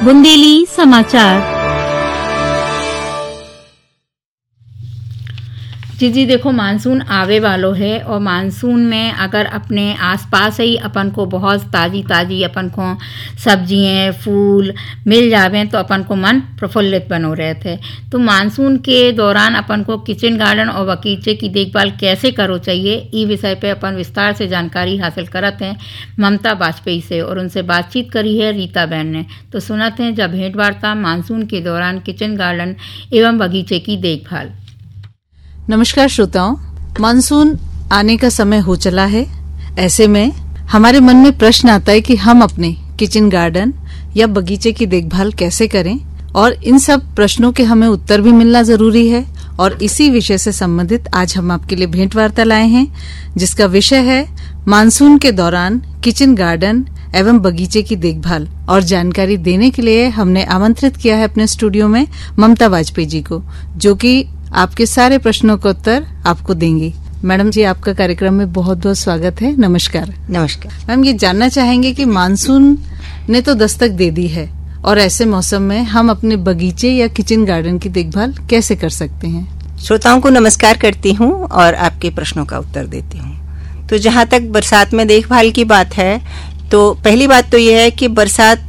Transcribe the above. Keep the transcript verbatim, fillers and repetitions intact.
बुंदेली समाचार। जी जी देखो, मानसून आवे वालो है और मानसून में अगर अपने आसपास ही अपन को बहुत ताज़ी ताज़ी अपन को सब्जियाँ फूल मिल जावें तो अपन को मन प्रफुल्लित बनो रहते। तो मानसून के दौरान अपन को किचन गार्डन और बगीचे की देखभाल कैसे करो चाहिए, ई विषय पे अपन विस्तार से जानकारी हासिल करत हैं ममता वाजपेयी से, और उनसे बातचीत करी है रीता बहन ने। तो सुनते हैं जब भेंट वार्ता मानसून के दौरान किचन गार्डन एवं बगीचे की देखभाल। नमस्कार श्रोताओं, मानसून आने का समय हो चला है। ऐसे में हमारे मन में प्रश्न आता है कि हम अपने किचन गार्डन या बगीचे की देखभाल कैसे करें, और इन सब प्रश्नों के हमें उत्तर भी मिलना जरूरी है। और इसी विषय से संबंधित आज हम आपके लिए भेंट वार्ता लाए हैं, जिसका विषय है मानसून के दौरान किचन गार्डन एवं बगीचे की देखभाल। और जानकारी देने के लिए हमने आमंत्रित किया है अपने स्टूडियो में ममता वाजपेयी जी को, जो कि आपके सारे प्रश्नों का उत्तर आपको देंगी। मैडम जी, आपका कार्यक्रम में बहुत बहुत स्वागत है। नमस्कार। नमस्कार मैम, ये जानना चाहेंगे कि मानसून ने तो दस्तक दे दी है, और ऐसे मौसम में हम अपने बगीचे या किचन गार्डन की देखभाल कैसे कर सकते हैं? श्रोताओं को नमस्कार करती हूँ और आपके प्रश्नों का उत्तर देती हूँ। तो जहाँ तक बरसात में देखभाल की बात है, तो पहली बात तो यह है कि बरसात